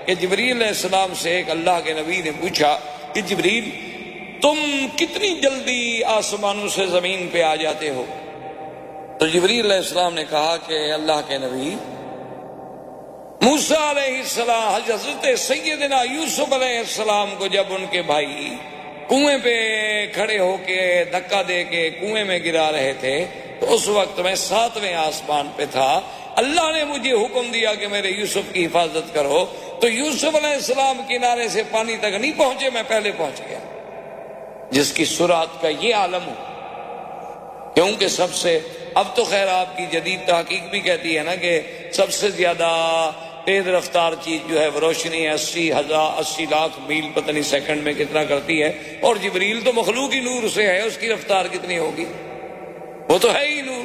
کہ جبریل علیہ السلام سے ایک اللہ کے نبی نے پوچھا کہ جبریل تم کتنی جلدی آسمانوں سے زمین پہ آ جاتے ہو؟ تو جبریل علیہ السلام نے کہا کہ اللہ کے نبی، موسیٰ علیہ السلام حضرت سیدنا یوسف علیہ السلام کو جب ان کے بھائی کنویں پہ کھڑے ہو کے دھکا دے کے کنویں میں گرا رہے تھے تو اس وقت میں 7ویں آسمان پہ تھا، اللہ نے مجھے حکم دیا کہ میرے یوسف کی حفاظت کرو، تو یوسف علیہ السلام کنارے سے پانی تک نہیں پہنچے، میں پہلے پہنچ گیا۔ جس کی سرعت کا یہ عالم ہو، کیونکہ سب سے، اب تو خیر آپ کی جدید تحقیق بھی کہتی ہے نا کہ سب سے زیادہ تیز رفتار چیز جو ہے وہ روشنی 80 لاکھ میل پتہ نہیں سیکنڈ میں کتنا کرتی ہے، اور جبریل تو مخلوق ہی نور سے ہے، اس کی رفتار کتنی ہوگی؟ وہ تو ہے ہی نور۔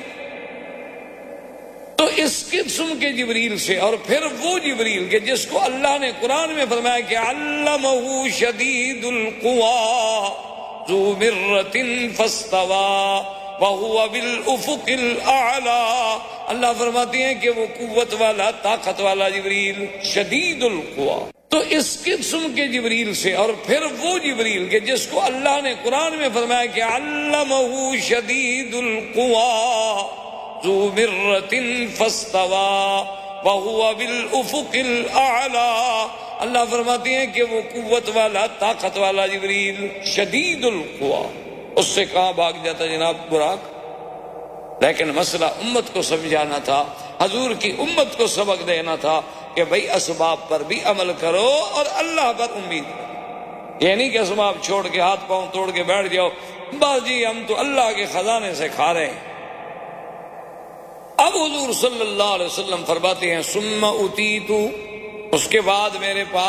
تو اس قسم کے جبریل سے، اور پھر وہ جبریل کے جس کو اللہ نے قرآن میں فرمایا کہ علمہ شدید القویٰ ذو مرۃ فاستویٰ وَهُوَ بِالْأُفُقِ الْأَعْلَىٰ، اللہ فرماتے ہیں کہ وہ قوت والا، طاقت والا جبریل شدید القویٰ۔ تو اس قسم کے جبریل سے، اور پھر وہ جبریل کے جس کو اللہ نے قرآن میں فرمایا کہ علمہ شدید القویٰ ذو مرۃ فاستویٰ وَهُوَ بِالْأُفُقِ الْأَعْلَىٰ، اللہ فرماتے ہیں کہ وہ قوت والا، طاقت والا جبریل شدید القویٰ، اس سے کہاں بھاگ جاتا جناب براق؟ لیکن مسئلہ امت کو سمجھانا تھا، حضور کی امت کو سبق دینا تھا کہ بھئی اسباب پر بھی عمل کرو اور اللہ پر امید کرو۔ یہ نہیں کہ اسباب چھوڑ کے ہاتھ پاؤں توڑ کے بیٹھ جاؤ، بس جی ہم تو اللہ کے خزانے سے کھا رہے ہیں۔ اب حضور صلی اللہ علیہ وسلم فرماتے ہیں ثم اتیت، اس کے بعد میرے پاس